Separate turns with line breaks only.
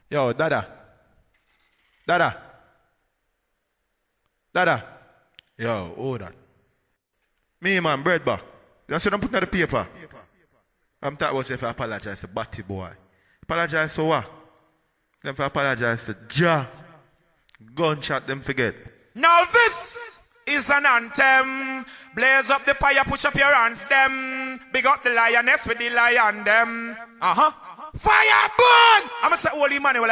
Yo, Dada. Dada. Dada. Yo, hold on. Me, man, bread back. You see them putting on the paper. I'm talking about if I apologize to Batty boy. Apologize to what? Them for apologize to Ja. Gunshot them forget.
Now this is an anthem. Blaze up the fire, push up your hands, them. Big up the lioness with the lion, them. Fire burn! I'm going to say, holy man.